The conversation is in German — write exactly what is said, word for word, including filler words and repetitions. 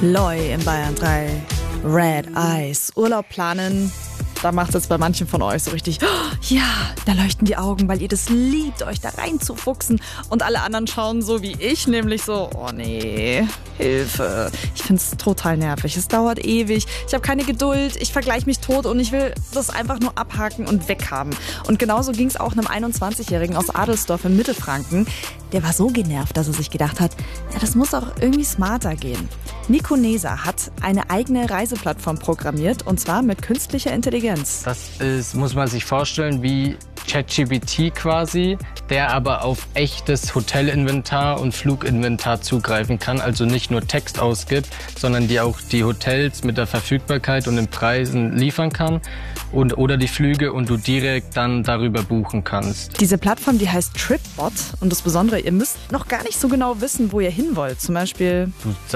Loi in Bayern drei. Red Eyes. Urlaub planen. Da macht es jetzt bei manchen von euch so richtig, oh, ja, da leuchten die Augen, weil ihr das liebt, euch da reinzufuchsen. Und alle anderen schauen so wie ich, nämlich so, oh nee, Hilfe. Ich finde es total nervig. Es dauert ewig. Ich habe keine Geduld. Ich vergleiche mich tot und ich will das einfach nur abhaken und weghaben. Und genauso ging es auch einem einundzwanzigjährigen aus Adelsdorf in Mittelfranken. Der war so genervt, dass er sich gedacht hat, ja, das muss auch irgendwie smarter gehen. Nico Neser hat eine eigene Reiseplattform programmiert und zwar mit künstlicher Intelligenz. Das ist, muss man sich vorstellen, wie ChatGPT quasi, der aber auf echtes Hotelinventar und Fluginventar zugreifen kann, also nicht nur Text ausgibt, sondern die auch die Hotels mit der Verfügbarkeit und den Preisen liefern kann und, oder die Flüge und du direkt dann darüber buchen kannst. Diese Plattform, die heißt Tripbot und das Besondere, ihr müsst noch gar nicht so genau wissen, wo ihr hin wollt. Zum Beispiel Du